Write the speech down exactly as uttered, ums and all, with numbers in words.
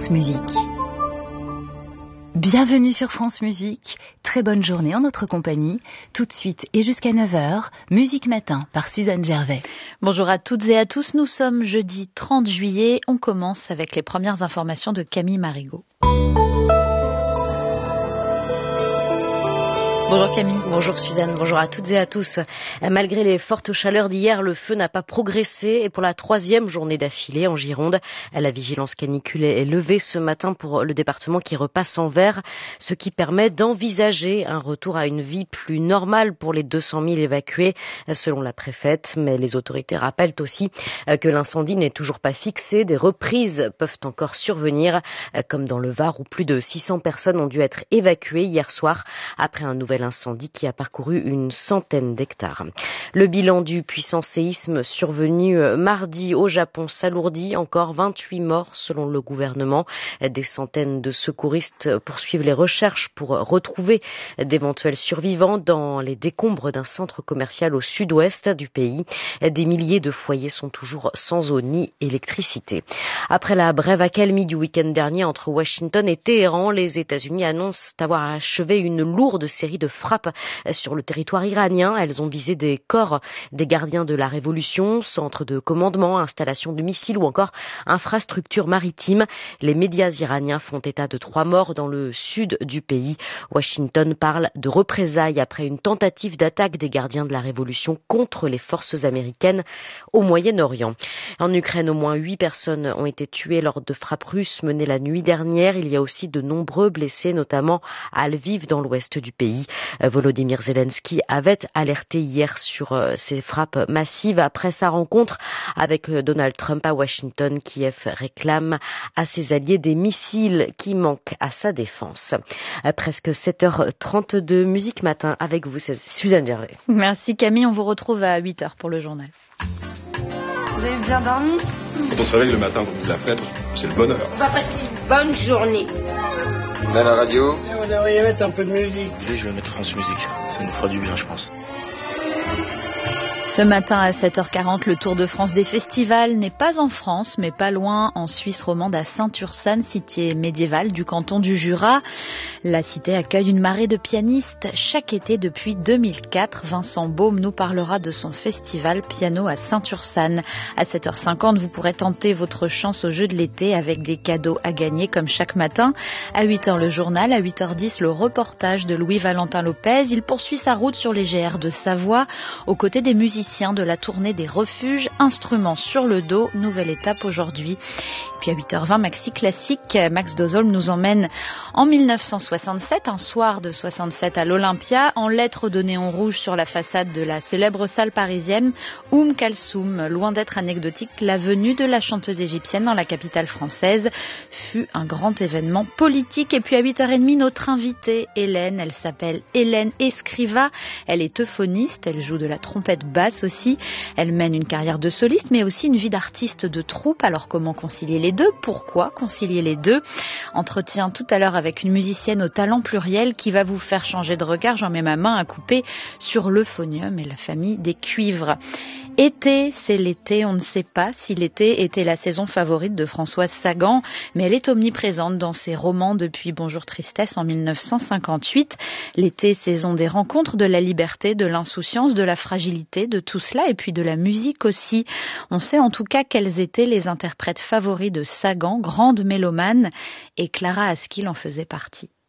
France Musique. Bienvenue sur France Musique, très bonne journée en notre compagnie. Tout de suite et jusqu'à neuf heures, Musique Matin par Suzanne Gervais. Bonjour à toutes et à tous, nous sommes jeudi trente juillet, on commence avec les premières informations de Camille Marigot. Bonjour Camille. Bonjour Suzanne, bonjour à toutes et à tous. Malgré les fortes chaleurs d'hier, le feu n'a pas progressé et pour la troisième journée d'affilée en Gironde, la vigilance canicule est levée ce matin pour le département qui repasse en vert, ce qui permet d'envisager un retour à une vie plus normale pour les deux cent mille évacués selon la préfète. Mais les autorités rappellent aussi que l'incendie n'est toujours pas fixé, des reprises peuvent encore survenir, comme dans le Var où plus de six cents personnes ont dû être évacuées hier soir après un nouvel incendie qui a parcouru une centaine d'hectares. Le bilan du puissant séisme survenu mardi au Japon s'alourdit, encore vingt-huit morts selon le gouvernement. Des centaines de secouristes poursuivent les recherches pour retrouver d'éventuels survivants dans les décombres d'un centre commercial au sud-ouest du pays. Des milliers de foyers sont toujours sans eau ni électricité. Après la brève accalmie du week-end dernier entre Washington et Téhéran, les États-Unis annoncent avoir achevé une lourde série de frappes sur le territoire iranien. Elles ont visé des corps des gardiens de la Révolution, centres de commandement, installations de missiles ou encore infrastructures maritimes. Les médias iraniens font état de trois morts dans le sud du pays. Washington parle de représailles après une tentative d'attaque des gardiens de la Révolution contre les forces américaines au Moyen-Orient. En Ukraine, au moins huit personnes ont été tuées lors de frappes russes menées la nuit dernière. Il y a aussi de nombreux blessés, notamment à Lviv dans l'ouest du pays. Volodymyr Zelensky avait alerté hier sur ces frappes massives après sa rencontre avec Donald Trump à Washington. Kiev réclame à ses alliés des missiles qui manquent à sa défense. Presque sept heures trente-deux, Musique Matin avec vous, Suzanne Gervais. Merci Camille, on vous retrouve à huit heures pour le journal. Vous avez bien dormi ? Quand on se réveille le matin pour la fenêtre, c'est le bonheur. On va passer une bonne journée. On a la radio. On devrait y mettre un peu de musique. Allez, je vais mettre France Musique, ça nous fera du bien, je pense. Ce matin à sept heures quarante, le Tour de France des festivals n'est pas en France, mais pas loin, en Suisse romande, à Saint-Ursanne, cité médiévale du canton du Jura. La cité accueille une marée de pianistes chaque été depuis deux mille quatre. Vincent Baume nous parlera de son festival Piano à Saint-Ursanne. À sept heures cinquante, vous pourrez tenter votre chance au jeu de l'été avec des cadeaux à gagner comme chaque matin. À huit heures, le journal. À huit heures dix, le reportage de Louis-Valentin Lopez. Il poursuit sa route sur les G R de Savoie, aux côtés des musiciens de la tournée des refuges, instruments sur le dos, nouvelle étape aujourd'hui. Puis à huit heures vingt, Maxi Classique, Max Dozolm nous emmène en mille neuf cent soixante-sept, un soir de soixante-sept à l'Olympia, en lettres de néon rouge sur la façade de la célèbre salle parisienne, Oum Kalsoum. Loin d'être anecdotique, la venue de la chanteuse égyptienne dans la capitale française fut un grand événement politique. Et puis à huit heures trente, notre invitée, Hélène, elle s'appelle Hélène Escriva, elle est euphoniste, elle joue de la trompette basse aussi, elle mène une carrière de soliste mais aussi une vie d'artiste de troupe. Alors comment concilier les deux ? Pourquoi concilier les deux ? Entretien tout à l'heure avec une musicienne au talent pluriel qui va vous faire changer de regard. J'en mets ma main à couper sur l'euphonium et la famille des cuivres. Été, c'est l'été, on ne sait pas si l'été était la saison favorite de Françoise Sagan, mais elle est omniprésente dans ses romans depuis Bonjour Tristesse en mille neuf cent cinquante-huit. L'été, saison des rencontres, de la liberté, de l'insouciance, de la fragilité, de tout cela, et puis de la musique aussi. On sait en tout cas quels étaient les interprètes favoris de Sagan, grande mélomane, et Clara Askill en faisait partie.